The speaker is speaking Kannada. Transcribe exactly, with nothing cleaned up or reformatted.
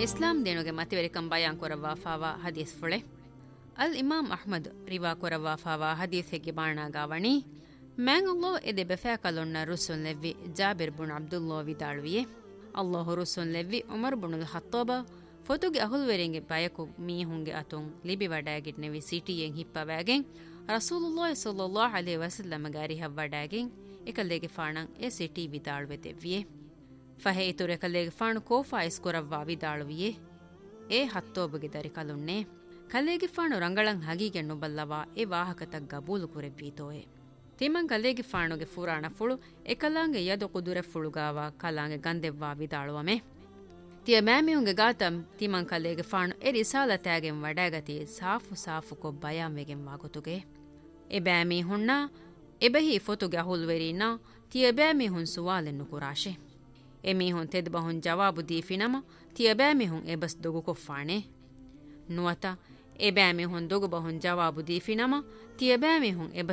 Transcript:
ಇಸ್ಲಾಂ ದೇನುಗೆ ಮತಿವೆರಿಕಂ ಬಯಾನ್ ಕೊರವಾ ಫಾವಾ ಹದೀಸ್ ಫುಳೆ ಅಲ್ ಇಮಾಮ್ ಅಹ್ಮದ್ ರಿವಾ ಕೊರವಾ ಫಾವಾ ಹದೀಸ್ ಹೆಗ್ಗೆ ಬಾಣಾಗಾವಣಿ ಮ್ಯಾಂಗಲ್ಲೋ ಎದೆ ಬೆಫಾಕಲೊನ್ನ ರುಸುನ್ ಲೆವ್ವಿ ಜಾಬಿರ್ ಬುನ್ ಅಬ್ದುಲ್ಲೋ ವಿದಾಳುವಿಯೆ ಅಲ್ಲಾಹು ರುಸುನ್ ಲೆವ್ವಿ Umar ಬುನುಲ್ ಹತ್ತೋಬ ಫೊತುಗೆ ಅಹುಲ್ವೆರಿಂಗೆ ಬಯಕು ಮೀಹುಂಗೆ ಅತುಂ Libby ವಡಾಗಿಡ್ನೆವಿ ಸಿಟಿಯೆಂ ಹಿಪ್ಪವಾಗೆಂ ರಸೂಲುಲ್ಲಾಹಿ ಸಲ್ಲಲ್ಲಾಹು ಅಲೈಹಿ ವಸಲ್ಲಮ ಗಾರಿ ಹವ್ವಡಾಗೆಂ ಎಕಲ್ಲೆಗೆ ಫಾಣಂ A city ವಿದಾಳುವೆತೆವ್ವಿಯೆ ಫಹೆ ಇತುರೆ ಕಲ್ಲೆಗೆ ಫಾಣು ಕೋಫಾ ಇಸ್ಕೊರವ್ವಾ ವಿದಾಳುವಿಯೆ A ಹತ್ತೋಬಗೆ Dari ಕಲುಣ್ಣೆ ಕಲ್ಲೆಗೆ ಫಾಣು ರಂಗಳಂ ಹಗೀಗೆ ನುಬಲ್ಲವಾ A ವಾಹಕತ ಗಬೂಲು ಕುರೆವ್ವೀತೋಯೆ ತಿಮಂ ಕಲ್ಲೆಗೆ ಫಾಣುಗೆ ಫುರಾಣ ಫುಳು ಎಕಲಾಂಗೆ Yadu ಕುದುರೆ ಫುಳುಗಾವ ಕಲಾಂಗೆ ಗಂದೆವ್ವಾ ವಿದಾಳುವಮೆ ತಿಯ ಮ್ಯಾಮಿಯುಂಗೆ ಗಾತಂ ತಿಮಂ ಕಲ್ಲೆಗೆ ಫಾಣು ಎ ರಿಸಾಲತಾಗೆಂ ವಡಾಗತಿ ಸಾಫು ಸಾಫು ಕೊ ಬಯಾಮೆಗೆಂ ವಾಗುತುಗೆ ಎ ಬ್ಯಾಮಿ ಹುಣ್ಣ ಎಬಹಿ ಫೊತುಗೆ ಅಹುಲ್ವೆರೀನಾ ತಿಯ ಬ್ಯಾಮಿ ಹುನ್ ಸುವಾಲೆನ್ನು ಕುರಾಶೆ ಎಮೀಹುನ್ ತೆದ್ಬಹುನ್ ಜವಾಬು ದೀಫಿನಮ ತಿಯ ಬ್ಯಾಮಿಹುನ್ ಎಬಸ್ ದೊಗು ಕೊಫ್ಫಾಣೆ ನುವತ ಎ ಬ್ಯಾಮಿಹುನ್ ದೊಗು ಬಹುನ್ ಜವಾಬು ದೀಫಿನಮ ತಿಯ ಬ್ಯಾಮಿಹುನ್ ಎಬಸ್